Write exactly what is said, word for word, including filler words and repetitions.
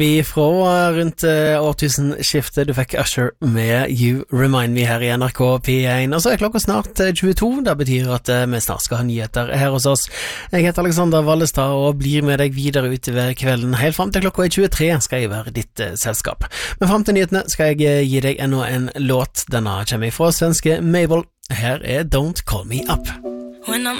Vi fra rundt uh, årtusenskiftet, du fikk Usher med You Remind Me her i N R K P én, og så er klokka snart uh, tjueto, det betyr at uh, vi snart skal ha nyheter her hos oss. Jeg heter Alexander Vallestad og blir med deg videre utover kvelden. Helt frem til klokka er tjuetre skal jeg være ditt uh, selskap. Men frem til nyhetene skal jeg uh, gi deg enda en låt. Denne kommer fra svenske Mabel. Her er Don't Call Me Up. When I'm